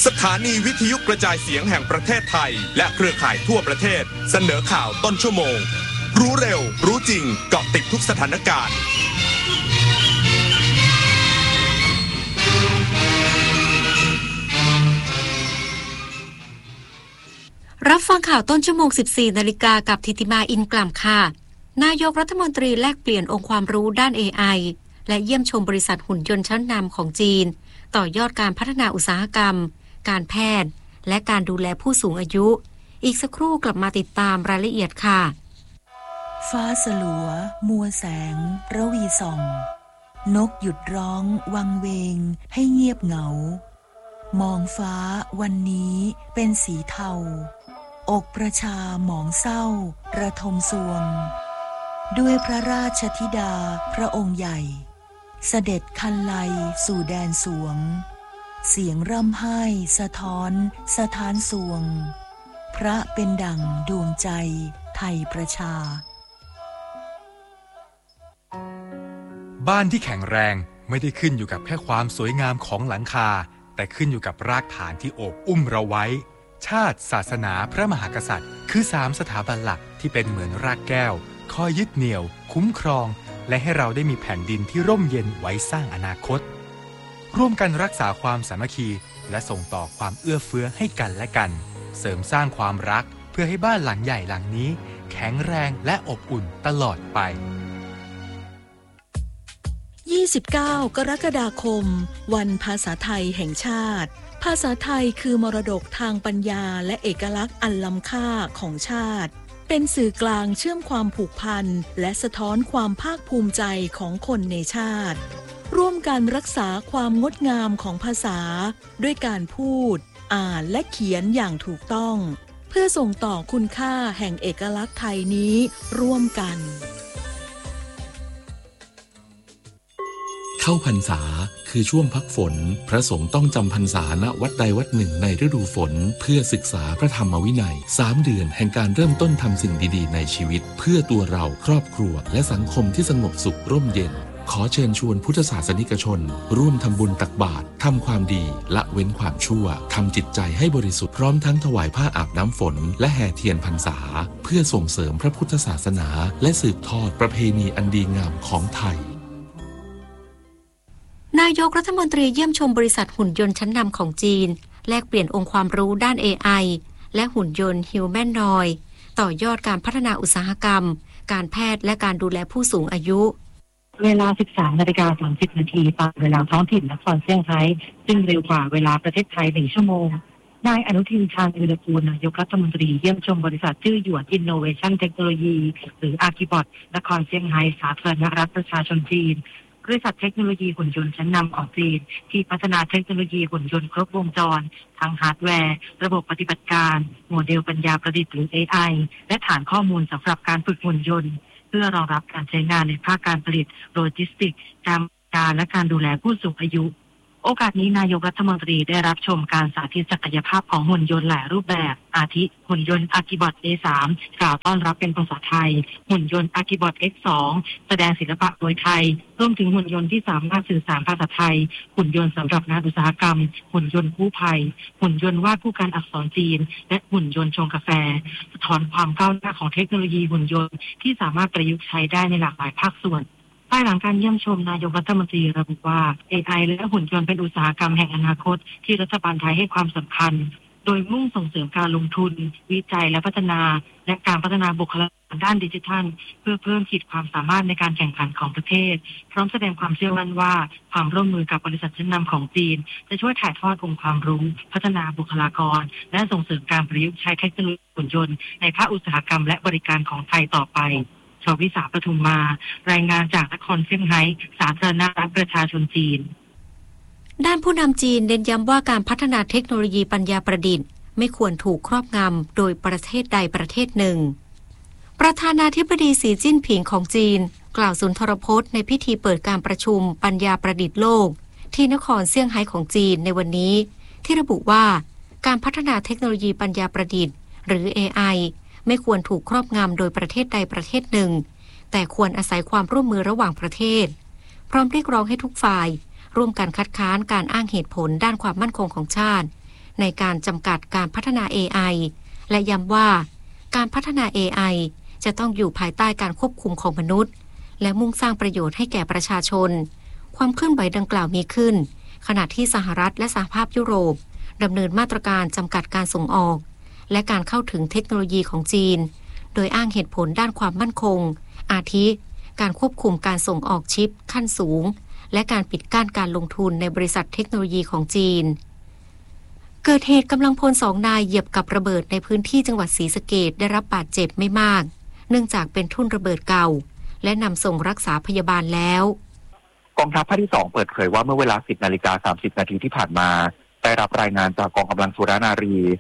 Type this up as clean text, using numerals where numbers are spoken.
สถานีวิทยุกระจายเสียงแห่งประเทศไทยและเครือข่ายทั่วประเทศเสนอข่าวต้นชั่วโมงรู้เร็วรู้จริงเกาะติดทุกสถานการณ์รับฟังข่าวต้นชั่วโมง 14 นาฬิกากับธิติมาอินกล่ำค่ะนายกรัฐมนตรีแลกเปลี่ยนองค์ความรู้ด้าน AI และเยี่ยมชมบริษัทหุ่นยนต์ชั้นนำของจีนต่อยอดการพัฒนาอุตสาหกรรมการแพทย์และการดูแลผู้สูงอายุอีกสักครู่กลับมาติดตามรายละเอียดค่ะฟ้าสลัวมัวแสงระวีส่องนกหยุดร้องวังเวงให้เงียบเหงามองฟ้าวันนี้เป็นสีเทาอกประชาหมองเศร้าระทมสวงด้วยพระราชธิดาพระองค์ใหญ่เสด็จคันไลสู่แดนสวงเสียงร่ำไห้สะท้อนสถานสวงพระเป็นดั่งดวงใจไทยประชาบ้านที่แข็งแรงไม่ได้ขึ้นอยู่กับแค่ความสวยงามของหลังคาแต่ขึ้นอยู่กับรากฐานที่โอบอุ้มเราไว้ชาติศาสนาพระมหากษัตริย์คือ3สถาบันหลักที่เป็นเหมือนรากแก้วคอยยึดเหนี่ยวคุ้มครองและให้เราได้มีแผ่นดินที่ร่มเย็นไว้สร้างอนาคตร่วมกันรักษาความสามัคคีและส่งต่อความเอื้อเฟื้อให้กันและกันเสริมสร้างความรักเพื่อให้บ้านหลังใหญ่หลังนี้แข็งแรงและอบอุ่นตลอดไป 29 กรกฎาคมวันภาษาไทยแห่งชาติภาษาไทยคือมรดกทางปัญญาและเอกลักษณ์อันล้ำค่าของชาติเป็นสื่อกลางเชื่อมความผูกพันและสะท้อนความภาคภูมิใจของคนในชาติร่วมกันรักษาความงดงามของภาษาด้วยการพูดอ่านและเขียนอย่างถูกต้องเพื่อส่งต่อคุณค่าแห่งเอกลักษณ์ไทยนี้ร่วมกันเข้าพรรษาคือช่วงพักฝนพระสงฆ์ต้องจำพรรษาณวัดใดวัดหนึ่งในฤดูฝนเพื่อศึกษาพระธรรมวินัย3 เดือนแห่งการเริ่มต้นทำสิ่งดีๆในชีวิตเพื่อตัวเราครอบครัวและสังคมที่สงบสุขร่มเย็นขอเชิญชวนพุทธศาสนิกชนร่วมทำบุญตักบาตรทำความดีละเว้นความชั่วทำจิตใจให้บริสุทธิ์พร้อมทั้งถวายผ้าอาบน้ำฝนและแห่เทียนพรรษาเพื่อส่งเสริมพระพุทธศาสนาและสืบทอดประเพณีอันดีงามของไทยนายกรัฐมนตรีเยี่ยมชมบริษัทหุ่นยนต์ชั้นนำของจีนแลกเปลี่ยนองค์ความรู้ด้าน AI และหุ่นยนต์ Humanoid ต่อยอดการพัฒนาอุตสาหกรรมการแพทย์และการดูแลผู้สูงอายุเวลา 13:30 นาทีตามเวลาท้องถิ่นนครเซี่ยงไฮ้ซึ่งเร็วกว่าเวลาประเทศไทย1 ชั่วโมงนายอนุทิน ชาญวีรกูลนายกรัฐมนตรีเยี่ยมชมบริษัทชื่อหยวน Innovation Technology หรือ Archibot นครเซี่ยงไฮ้สาธารณรัฐประชาชนจีนบริษัทเทคโนโลยีหุ่นยนต์ชั้นนำของจีนที่พัฒนาเทคโนโลยีหุ่นยนต์ครบวงจรทั้งฮาร์ดแวร์ระบบปฏิบัติการโมเดลปัญญาประดิษฐ์หรือ AI และฐานข้อมูลสำหรับการฝึกหุ่นยนต์เพื่อรองรับการใช้งานในภาคการผลิตโลจิสติกส์การและการดูแลผู้สูงอายุโอกาสนี้นายกรัฐมนตรีได้รับชมการสาธิตศักยภาพของหุ่นยนต์หลายรูปแบบอาทิหุ่นยนต์ Archibot A3 กล่าวต้อนรับเป็นภาษาไทยหุ่นยนต์ Archibot X2 แสดงศิลปะโดยไทยรวมถึงหุ่นยนต์ที่สามารถสื่อสารภาษาไทยหุ่นยนต์สำหรับงานอุตสาหกรรมหุ่นยนต์กู้ภัยหุ่นยนต์วาดผู้กันอักษรจีนและหุ่นยนต์ชงกาแฟสะท้อนความก้าวหน้าของเทคโนโลยีหุ่นยนต์ที่สามารถประยุกต์ใช้ได้ในหลากหลายภาคส่วนภายหลังการเยี่ยมชมนายกรัฐมนตรีระบุว่า AI และหุ่นยนต์เป็นอุตสาหกรรมแห่งอนาคตที่รัฐบาลไทยให้ความสำคัญโดยมุ่งส่งเสริมการลงทุนวิจัยและพัฒนาและการพัฒนาบุคลากรด้านดิจิทัลเพื่อเพิ่มขีดความสามารถในการแข่งขันของประเทศพร้อมแสดงความเชื่อมั่นว่าความร่วมมือกับบริษัทชั้นนำของจีนจะช่วยถ่ายทอดองค์ความรู้พัฒนาบุคลากรและส่งเสริมการประยุกต์ใช้เทคโนโลยีหุ่นยนต์ในภาคอุตสาหกรรมและบริการของไทยต่อไปชวิสาปทุมมารายงานจากนครเซี่ยงไฮ้สาธารณรัฐประชาชนจีนด้านผู้นำจีนเน้นย้ำว่าการพัฒนาเทคโนโลยีปัญญาประดิษฐ์ไม่ควรถูกครอบงำโดยประเทศใดประเทศหนึ่งประธานาธิบดีสีจิ้นผิงของจีนกล่าวสุนทรพจน์ในพิธีเปิดการประชุมปัญญาประดิษฐ์โลกที่นครเซี่ยงไฮ้ของจีนในวันนี้ที่ระบุว่าการพัฒนาเทคโนโลยีปัญญาประดิษฐ์หรือ AIไม่ควรถูกครอบงำโดยประเทศใดประเทศหนึ่งแต่ควรอาศัยความร่วมมือระหว่างประเทศพร้อมเรียกร้องให้ทุกฝ่ายร่วมกันคัดค้านการอ้างเหตุผลด้านความมั่นคงของชาติในการจำกัดการพัฒนา AI และย้ำว่าการพัฒนา AI จะต้องอยู่ภายใต้การควบคุมของมนุษย์และมุ่งสร้างประโยชน์ให้แก่ประชาชนความเคลื่อนไหวดังกล่าวมีขึ้นขณะที่สหรัฐและสหภาพยุโรปดำเนินมาตรการจำกัดการส่งออกและการเข้าถึงเทคโนโลยีของจีนโดยอ้างเหตุผลด้านความมั่นคงอาทิการควบคุมการส่งออกชิปขั้นสูงและการปิดกั้นการลงทุนในบริษัทเทคโนโลยีของจีนเกิดเหตุกำลังพล2 นายเหยียบกับระเบิดในพื้นที่จังหวัดศรีสะเกษได้รับบาดเจ็บไม่มากเนื่องจากเป็นทุ่นระเบิดเก่าและนำส่งรักษาพยาบาลแล้วกองทัพภาคที่2เปิดเผยว่าเมื่อเวลา 10:30 น.ที่ผ่านมาได้รับรายงานจากกองกำลังสุรนารี